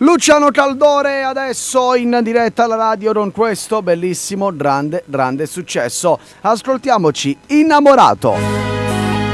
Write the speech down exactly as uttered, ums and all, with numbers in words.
Luciano Caldore adesso in diretta alla radio con questo bellissimo grande grande successo. Ascoltiamoci Innamorato.